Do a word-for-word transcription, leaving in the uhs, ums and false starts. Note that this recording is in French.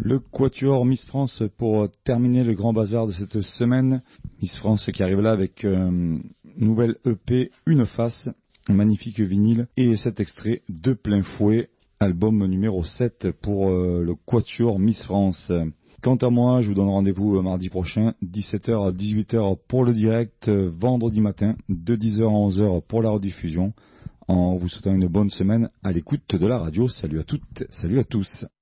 Le Quatuor Miss France pour terminer le grand bazar de cette semaine. Miss France qui arrive là avec euh, nouvelle E P, Une Face, un magnifique vinyle et cet extrait de Plein Fouet, album numéro sept pour euh, le Quatuor Miss France. Quant à moi, je vous donne rendez-vous mardi prochain, dix-sept heures à dix-huit heures pour le direct, vendredi matin, de dix heures à onze heures pour la rediffusion. En vous souhaitant une bonne semaine à l'écoute de la radio. Salut à toutes, salut à tous.